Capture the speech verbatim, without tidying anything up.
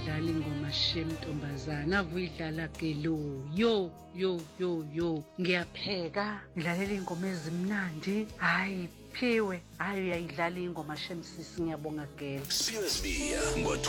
uyidlala ingoma Shem Ntombazana, ave uyidlala ke lo yo yo yo yo. Ngiyapheka, ngidlalela ingoma ezimnandi. Hayi Phiwe, hayi uyayidlala ingoma Shem sisi, ngiyabonga Gele. C S B